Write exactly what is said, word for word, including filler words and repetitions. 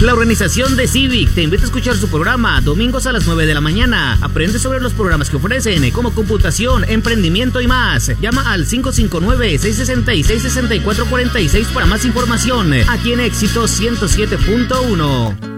La organización de Civic te invita a escuchar su programa domingos a las nueve de la mañana. Aprende sobre los programas que ofrecen, como computación, emprendimiento y más. Llama al cinco cinco nueve, seis seis seis, seis cuatro cuatro seis para más información. Aquí en Éxito ciento siete punto uno.